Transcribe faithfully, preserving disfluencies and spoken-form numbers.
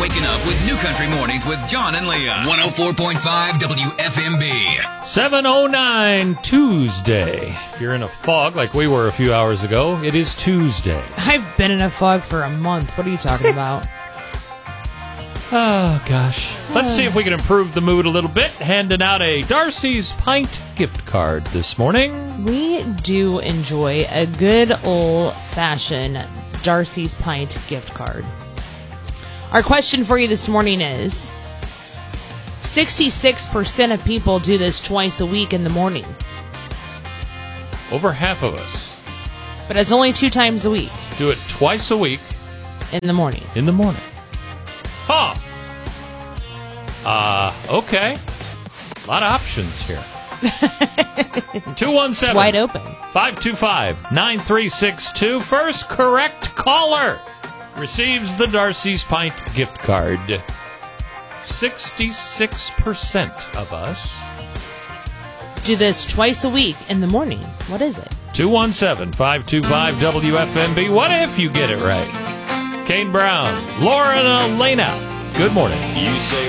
waking up with New Country Mornings with John and Leah. one oh four point five W F M B. seven oh nine Tuesday. If you're in a fog like we were a few hours ago, it is Tuesday. I've been in a fog for a month. What are you talking about? Oh, gosh. Let's see if we can improve the mood a little bit. Handing out a Darcy's Pint gift card this morning. We do enjoy a good old-fashioned Darcy's Pint gift card. Our question for you this morning is, sixty-six percent of people do this twice a week in the morning. Over half of us But it's only two times a week do it twice a week in the morning. in the morning. Huh. Uh, okay. A lot of options here. two one seven It's wide open. five two five, nine three six two. First correct caller receives the Darcy's Pint gift card. sixty-six percent of us. Do this twice a week in the morning. What is it? two one seven, five two five, W F M B. What if you get it right? Kane Brown, Laura and Elena. Good morning. You say